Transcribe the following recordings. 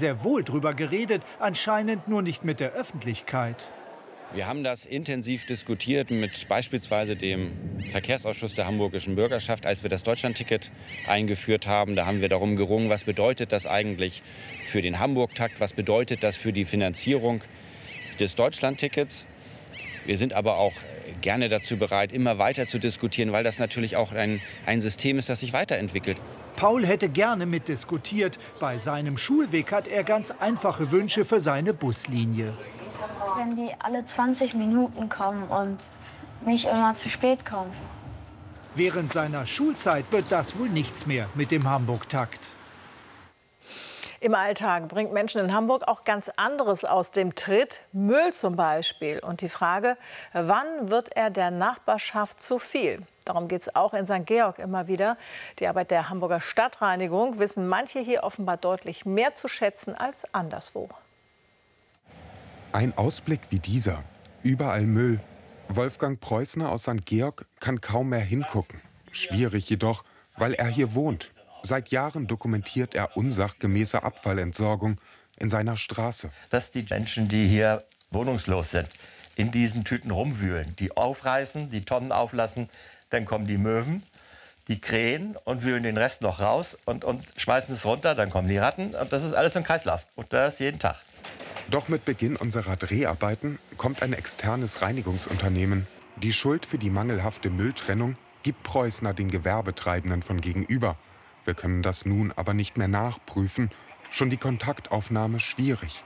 sehr wohl drüber geredet, anscheinend nur nicht mit der Öffentlichkeit. Wir haben das intensiv diskutiert mit beispielsweise dem Verkehrsausschuss der hamburgischen Bürgerschaft, als wir das Deutschlandticket eingeführt haben. Da haben wir darum gerungen, was bedeutet das eigentlich für den Hamburg-Takt, was bedeutet das für die Finanzierung des Deutschlandtickets. Wir sind aber auch gerne dazu bereit, immer weiter zu diskutieren, weil das natürlich auch ein System ist, das sich weiterentwickelt. Paul hätte gerne mitdiskutiert. Bei seinem Schulweg hat er ganz einfache Wünsche für seine Buslinie. Wenn die alle 20 Minuten kommen und nicht immer zu spät kommen. Während seiner Schulzeit wird das wohl nichts mehr mit dem Hamburg-Takt. Im Alltag bringt Menschen in Hamburg auch ganz anderes aus dem Tritt, Müll zum Beispiel. Und die Frage, wann wird er der Nachbarschaft zu viel? Darum geht es auch in St. Georg immer wieder. Die Arbeit der Hamburger Stadtreinigung wissen manche hier offenbar deutlich mehr zu schätzen als anderswo. Ein Ausblick wie dieser. Überall Müll. Wolfgang Preußner aus St. Georg kann kaum mehr hingucken. Schwierig jedoch, weil er hier wohnt. Seit Jahren dokumentiert er unsachgemäße Abfallentsorgung in seiner Straße. Dass die Menschen, die hier wohnungslos sind, in diesen Tüten rumwühlen, die aufreißen, die Tonnen auflassen, dann kommen die Möwen, die Krähen und wühlen den Rest noch raus und schmeißen es runter, dann kommen die Ratten und das ist alles ein Kreislauf und das jeden Tag. Doch mit Beginn unserer Dreharbeiten kommt ein externes Reinigungsunternehmen. Die Schuld für die mangelhafte Mülltrennung gibt Preußner den Gewerbetreibenden von gegenüber. Wir können das nun aber nicht mehr nachprüfen. Schon die Kontaktaufnahme schwierig.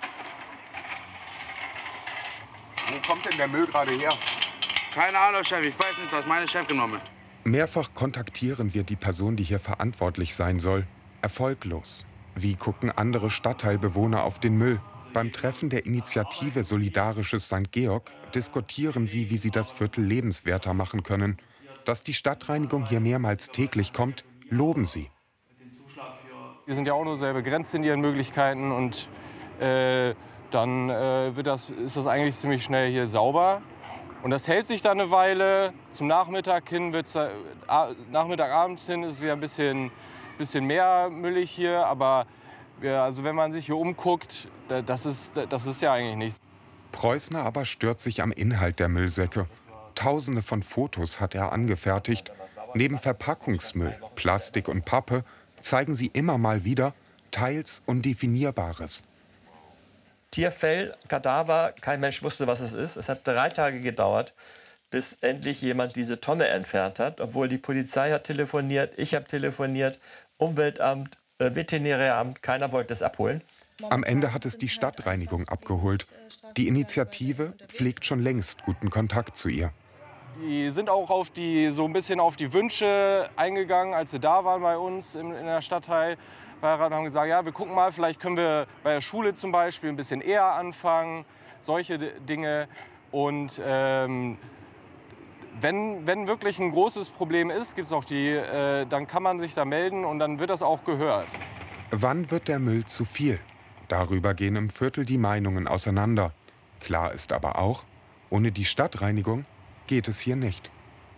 Wo kommt denn der Müll gerade her? Keine Ahnung, Chef. Ich weiß nicht, was meine Chef genommen. Mehrfach kontaktieren wir die Person, die hier verantwortlich sein soll. Erfolglos. Wie gucken andere Stadtteilbewohner auf den Müll? Beim Treffen der Initiative Solidarisches St. Georg diskutieren sie, wie sie das Viertel lebenswerter machen können. Dass die Stadtreinigung hier mehrmals täglich kommt, loben sie. Die sind ja auch nur sehr begrenzt in ihren Möglichkeiten und dann ist das eigentlich ziemlich schnell hier sauber. Und das hält sich dann eine Weile. Zum Nachmittag hin Nachmittagabends hin ist es wieder ein bisschen mehr müllig hier. Aber also wenn man sich hier umguckt, das ist ja eigentlich nichts. Preußner aber stört sich am Inhalt der Müllsäcke. Tausende von Fotos hat er angefertigt. Neben Verpackungsmüll, Plastik und Pappe zeigen sie immer mal wieder teils Undefinierbares. Tierfell, Kadaver, kein Mensch wusste, was es ist. Es hat 3 Tage gedauert, bis endlich jemand diese Tonne entfernt hat. Obwohl die Polizei hat telefoniert, ich habe telefoniert, Umweltamt, Veterinäramt, keiner wollte es abholen. Am Ende hat es die Stadtreinigung abgeholt. Die Initiative pflegt schon längst guten Kontakt zu ihr. Die sind auch so ein bisschen auf die Wünsche eingegangen, als sie da waren bei uns in der Stadtteil. Wir haben gesagt, ja, wir gucken mal, vielleicht können wir bei der Schule zum Beispiel ein bisschen eher anfangen, solche Dinge. Und wenn wirklich ein großes Problem ist, gibt's auch dann kann man sich da melden und dann wird das auch gehört. Wann wird der Müll zu viel? Darüber gehen im Viertel die Meinungen auseinander. Klar ist aber auch, ohne die Stadtreinigung geht es hier nicht.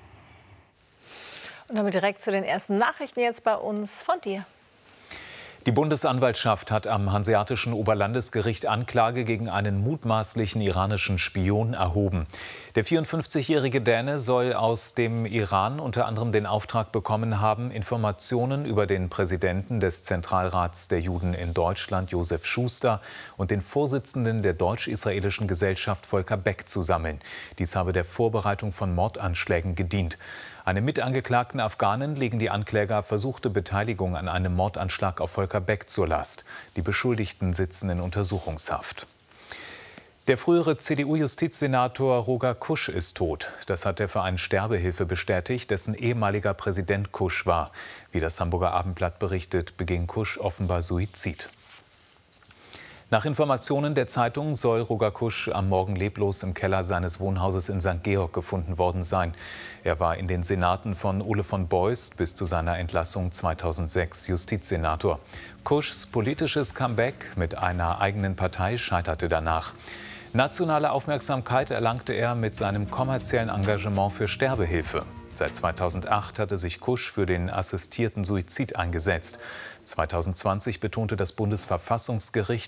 Und damit direkt zu den ersten Nachrichten jetzt bei uns von dir. Die Bundesanwaltschaft hat am Hanseatischen Oberlandesgericht Anklage gegen einen mutmaßlichen iranischen Spion erhoben. Der 54-jährige Däne soll aus dem Iran unter anderem den Auftrag bekommen haben, Informationen über den Präsidenten des Zentralrats der Juden in Deutschland, Josef Schuster, und den Vorsitzenden der deutsch-israelischen Gesellschaft, Volker Beck, zu sammeln. Dies habe der Vorbereitung von Mordanschlägen gedient. Einem mitangeklagten Afghanen legen die Ankläger versuchte Beteiligung an einem Mordanschlag auf Volker Beck zur Last. Die Beschuldigten sitzen in Untersuchungshaft. Der frühere CDU-Justizsenator Roger Kusch ist tot. Das hat der Verein Sterbehilfe bestätigt, dessen ehemaliger Präsident Kusch war. Wie das Hamburger Abendblatt berichtet, beging Kusch offenbar Suizid. Nach Informationen der Zeitung soll Roger Kusch am Morgen leblos im Keller seines Wohnhauses in St. Georg gefunden worden sein. Er war in den Senaten von Ole von Beust bis zu seiner Entlassung 2006 Justizsenator. Kuschs politisches Comeback mit einer eigenen Partei scheiterte danach. Nationale Aufmerksamkeit erlangte er mit seinem kommerziellen Engagement für Sterbehilfe. Seit 2008 hatte sich Kusch für den assistierten Suizid eingesetzt. 2020 betonte das Bundesverfassungsgericht